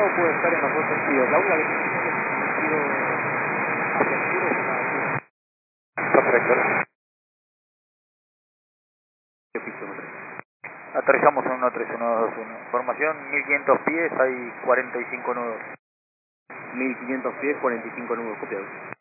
o puede estar en los dos sentidos. La única que tiene es el sentido hacia el sur es una altura. Perfecto. ¿Qué piso, no sé? Aterrizamos en 13121. Formación 1500 pies, hay 45 nudos. 1500 pies, 45 nudos, copiado.